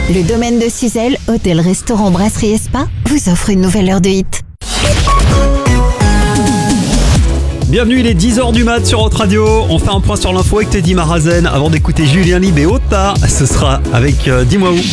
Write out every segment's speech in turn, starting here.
Le domaine de Suzelle, hôtel, restaurant, brasserie et spa, vous offre une nouvelle heure de hit. Bienvenue, il est 10h du mat sur Hot Radio. On fait un point sur l'info avec Teddy Marazen avant d'écouter Julien Lieb et Ota. Ce sera avec Dis-moi où.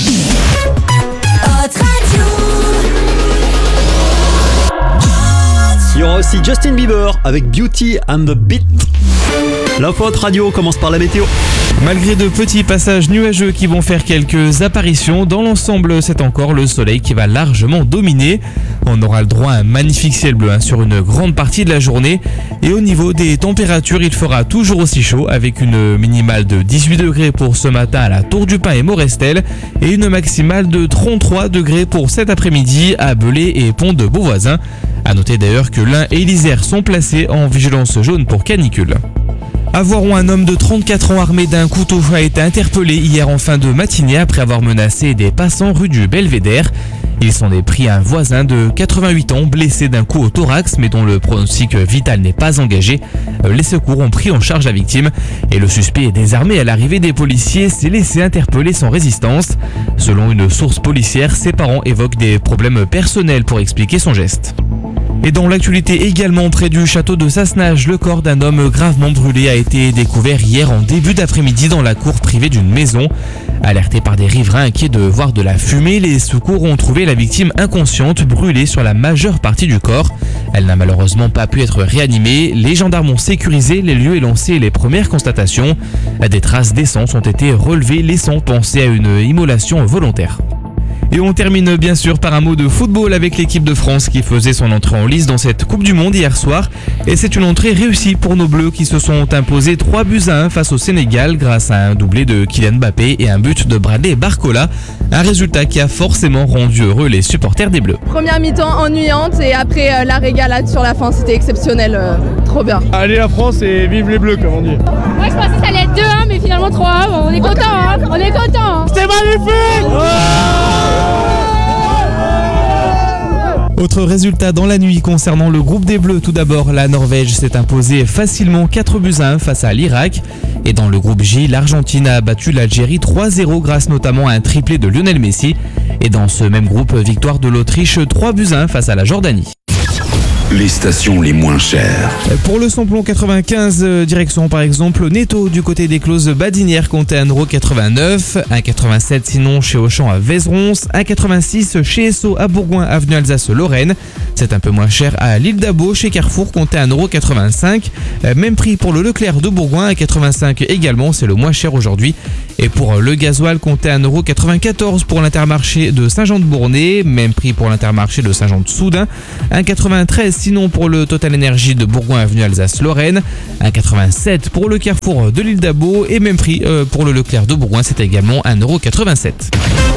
Il y aura aussi Justin Bieber avec Beauty and the Beat. L'info Hot Radio commence par la météo. Malgré de petits passages nuageux qui vont faire quelques apparitions, dans l'ensemble c'est encore le soleil qui va largement dominer. On aura le droit à un magnifique ciel bleu sur une grande partie de la journée. Et au niveau des températures, il fera toujours aussi chaud avec une minimale de 18 degrés pour ce matin à la Tour du Pin et Morestel et une maximale de 33 degrés pour cet après-midi à Belay et Pont de Beauvoisin. A noter d'ailleurs que l'Ain et l'Isère sont placés en vigilance jaune pour canicule. À Voiron, un homme de 34 ans armé d'un couteau a été interpellé hier en fin de matinée après avoir menacé des passants rue du Belvédère. Ils s'en est pris à un voisin de 88 ans blessé d'un coup au thorax mais dont le pronostic vital n'est pas engagé. Les secours ont pris en charge la victime et le suspect est désarmé à l'arrivée des policiers s'est laissé interpeller sans résistance. Selon une source policière, ses parents évoquent des problèmes personnels pour expliquer son geste. Et dans l'actualité également, près du château de Sassenage, le corps d'un homme gravement brûlé a été découvert hier en début d'après-midi dans la cour privée d'une maison. Alertés par des riverains inquiets de voir de la fumée, les secours ont trouvé la victime inconsciente brûlée sur la majeure partie du corps. Elle n'a malheureusement pas pu être réanimée. Les gendarmes ont sécurisé les lieux et lancé les premières constatations. Des traces d'essence ont été relevées, laissant penser à une immolation volontaire. Et on termine bien sûr par un mot de football avec l'équipe de France qui faisait son entrée en lice dans cette Coupe du Monde hier soir. Et c'est une entrée réussie pour nos Bleus qui se sont imposés 3-1 face au Sénégal grâce à un doublé de Kylian Mbappé et un but de Bradley Barcola. Un résultat qui a forcément rendu heureux les supporters des Bleus. Première mi-temps ennuyante et après la régalade sur la fin, c'était exceptionnel, trop bien. Allez la France et vive les Bleus comme on dit. Moi je pensais que ça allait être 2-1 mais finalement 3-1, on est content, on est content. C'était magnifique. Autre résultat dans la nuit concernant le groupe des Bleus. Tout d'abord, la Norvège s'est imposée facilement 4-1 face à l'Irak. Et dans le groupe J, l'Argentine a battu l'Algérie 3-0 grâce notamment à un triplé de Lionel Messi. Et dans ce même groupe, victoire de l'Autriche 3-1 face à la Jordanie. Les stations les moins chères. Pour le samplon 95, direction par exemple Netto du côté des Closes Badinières comptait 1,89€, 1,87€ sinon chez Auchan à Vézerons, 1,86€ chez Esso à Bourgoin avenue Alsace-Lorraine. C'est un peu moins cher à l'île d'Abo chez Carrefour comptait 1,85€. Même prix pour le Leclerc de Bourgoin, 1,85€ également, c'est le moins cher aujourd'hui. Et pour le gasoil comptait 1,94€ pour l'Intermarché de Saint-Jean-de-Bournay, même prix pour l'Intermarché de Saint-Jean-de-Soudun, 1,93€ sinon pour le Total Énergie de Bourgoin avenue Alsace-Lorraine, 1,87€ pour le Carrefour de l'île d'Abo et même prix pour le Leclerc de Bourgoin, c'est également 1,87€.